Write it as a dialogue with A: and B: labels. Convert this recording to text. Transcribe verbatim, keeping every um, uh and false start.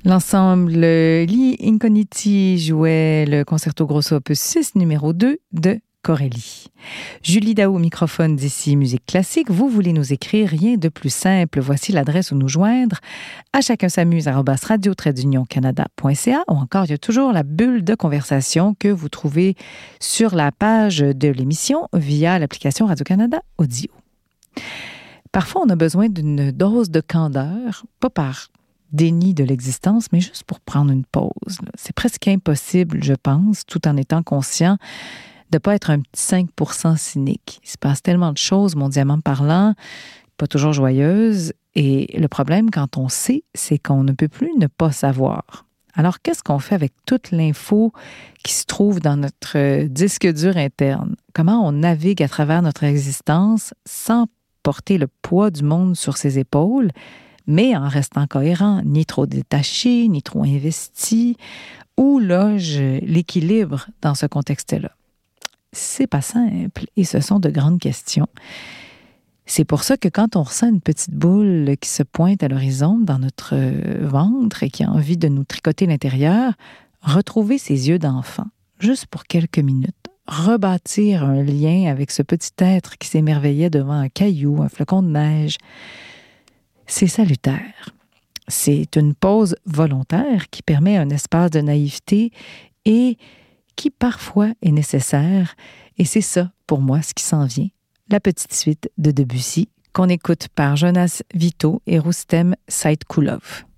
A: L'ensemble Li Incogniti jouait le concerto grosso opus six numéro deux de Corelli. Julie Daou, microphone d'ici Musique Classique. Vous voulez nous écrire, rien de plus simple. Voici l'adresse où nous joindre. À chacun s'amuse, arobase radio trait d'union canada point c a ou encore, il y a toujours la bulle de conversation que vous trouvez sur la page de l'émission via l'application Radio-Canada Audio. Parfois, on a besoin d'une dose de candeur, pas par déni de l'existence, mais juste pour prendre une pause. C'est presque impossible, je pense, tout en étant conscient de ne pas être un petit cinq pour cent cynique. Il se passe tellement de choses, mondialement parlant, pas toujours joyeuses, et le problème, quand on sait, c'est qu'on ne peut plus ne pas savoir. Alors, qu'est-ce qu'on fait avec toute l'info qui se trouve dans notre disque dur interne? Comment on navigue à travers notre existence sans porter le poids du monde sur ses épaules, mais en restant cohérent, ni trop détaché, ni trop investi? Où loge l'équilibre dans ce contexte-là? C'est pas simple et ce sont de grandes questions. C'est pour ça que quand on ressent une petite boule qui se pointe à l'horizon dans notre ventre et qui a envie de nous tricoter l'intérieur, retrouver ses yeux d'enfant, juste pour quelques minutes, rebâtir un lien avec ce petit être qui s'émerveillait devant un caillou, un flocon de neige, c'est salutaire. C'est une pause volontaire qui permet un espace de naïveté et qui parfois est nécessaire. Et c'est ça, pour moi, ce qui s'en vient. La petite suite de Debussy, qu'on écoute par Jonas Vito et Roustem Saïdkoulov.